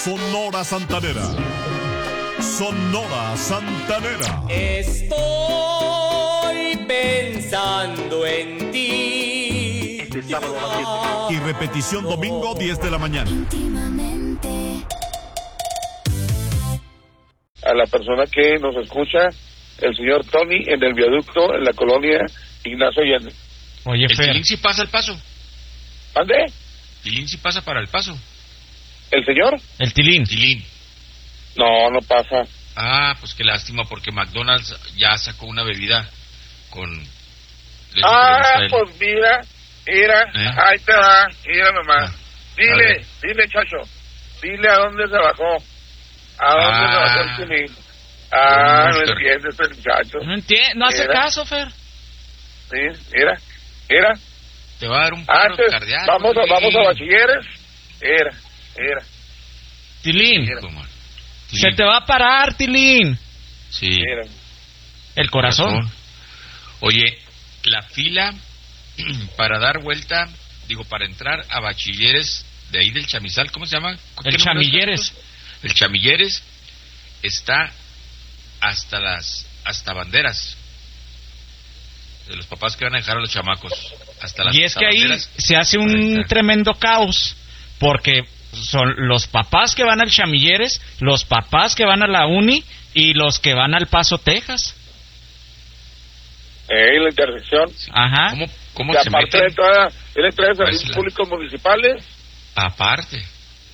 Sonora Santanera. Sonora Santanera. Estoy pensando en ti. Y repetición domingo 10 de la mañana. A la persona que nos escucha, el señor Tony, en el viaducto, en la colonia Ignacio Allende. Oye, ¿El Fer, Tilín sí pasa el paso? ¿Ande? ¿Tilín sí pasa para el paso? ¿El señor? el Tilín. Tilín. No pasa. Ah, pues qué lástima, porque McDonald's ya sacó una bebida con... Pues mira, ahí te va, mira nomás. Dile, chacho, dile a dónde se bajó. ¿A dónde se bajó el Tilín? No entiende este muchacho. No hace caso, Fer. Sí, era. Te va a dar un paro Antes, cardíaco. vamos a bachilleres. Era. Tilín, Tilín. se te va a parar, Tilín. Sí. Era. El corazón. Oye, la fila para dar vuelta, para entrar a bachilleres de ahí del Chamizal, ¿cómo se llama? El Chamilleres. El Chamilleres está hasta banderas de los papás que van a dejar a los chamacos. Y es que ahí se hace un tremendo caos, porque son los papás que van al Chamilleres, los papás que van a la uni y los que van al Paso, Texas. La intersección. Ajá. ¿Cómo Y se aparte meten? él entra de servicios públicos municipales. Aparte.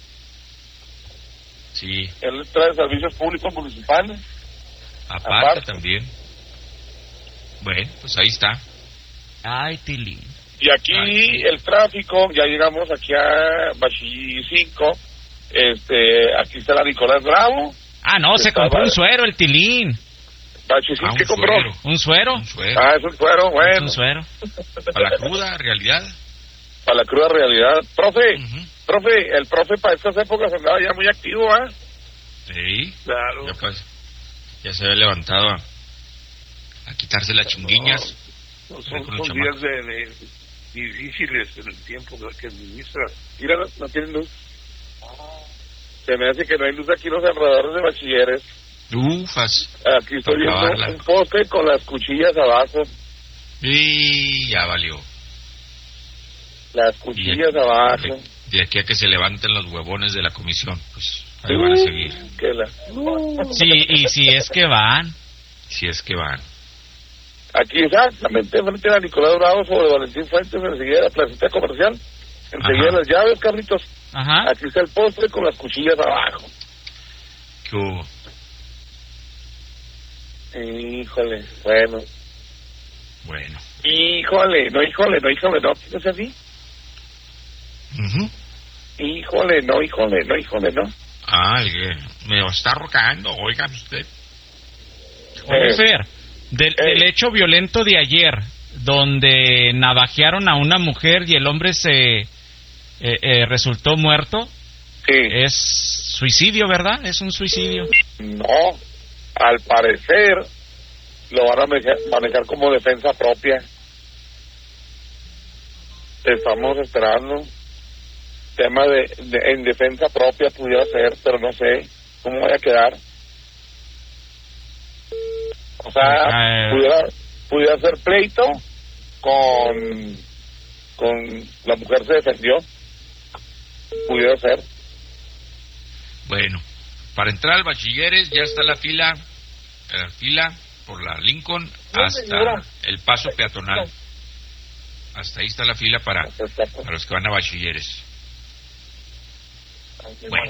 Sí. Él entra de servicios públicos municipales. Aparte también. Bueno, pues ahí está. Ay, Tilín. Y aquí el tráfico, ya llegamos aquí a Bachiller 5. Aquí está la Nicolás Bravo. No, se compró un suero el Tilín. Bachiller 5, ¿qué compró? ¿Un suero? Un suero. Es un suero, bueno. Un suero. Para la cruda realidad. Para la cruda realidad. Profe, Uh-huh. el profe para estas épocas andaba ya muy activo, Sí. Claro. Ya se había levantado a quitarse las chinguiñas. Son días de difíciles en el tiempo que administra. Mira, no tienen luz. Se me hace que no hay luz aquí en los alrededores de bachilleres. Ufas. Aquí estoy viendo un poste con las cuchillas abajo. Y ya valió. Las cuchillas abajo. De aquí a que se levanten los huevones de la comisión, pues ahí van a seguir. Sí, y si es que van. Si es que van. Aquí exactamente frente a la Nicolás Bravo, sobre Valentín Fuentes, enseguida la placita comercial, enseguida las llaves, Carlitos. Ajá. Aquí está el postre con las cuchillas abajo. ¿Qué hubo? Híjole, bueno. Híjole, no, ¿qué es así? Uh-huh. Híjole, no. El que me está rocando, oiga usted. Oye, Fer, del hecho violento de ayer, donde navajearon a una mujer y el hombre se resultó muerto, Sí. es suicidio, ¿verdad? Es un suicidio. No, al parecer lo van a manejar como defensa propia. Estamos esperando. Tema en defensa propia pudiera ser, pero no sé cómo vaya a quedar. O sea, pudiera ser pleito con la mujer se defendió. Pudiera ser. Bueno, para entrar al bachilleres ya está la fila por la Lincoln hasta el paso peatonal. Hasta ahí está la fila para los que van a bachilleres. Bueno.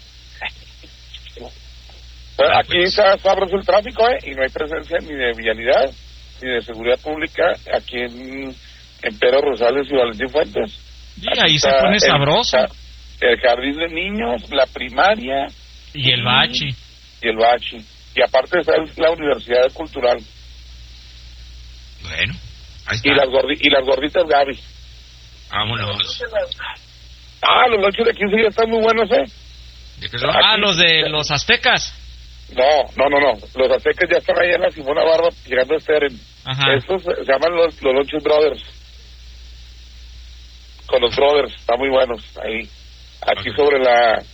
Aquí está sabroso el tráfico, y no hay presencia ni de vialidad ni de seguridad pública aquí en Pedro Rosales y Valentín Fuentes. Y ahí se pone sabroso. El jardín de niños, la primaria y el bachi. Y aparte está la Universidad Cultural. Bueno, ahí está. Y las gorditas Gaby. Vámonos. Los lonches de 15 ya están muy buenos, ¿De qué son? Los de los aztecas. No. Los aztecas ya están ahí en la Simona Barba llegando a Steren. Ajá. Estos se llaman los Lonches Brothers. Con los Brothers, están muy buenos ahí. Aquí sobre la